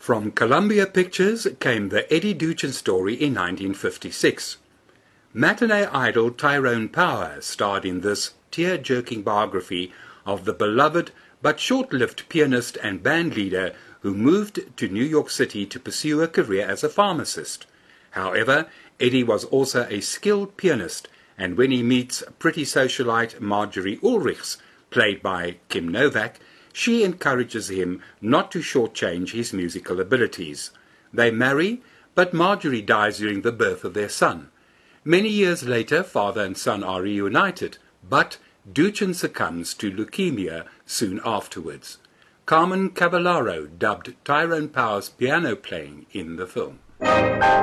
From Columbia Pictures came the Eddie Duchin story in 1956. Matinee idol Tyrone Power starred in this tear-jerking biography of the beloved but short-lived pianist and bandleader who moved to New York City to pursue a career as a pharmacist. However, Eddie was also a skilled pianist, and when he meets pretty socialite Marjorie Ulrichs, played by Kim Novak, she encourages him not to shortchange his musical abilities. They marry, but Marjorie dies during the birth of their son. Many years later, father and son are reunited, but Duchin succumbs to leukemia soon afterwards. Carmen Cavallaro dubbed Tyrone Power's piano playing in the film.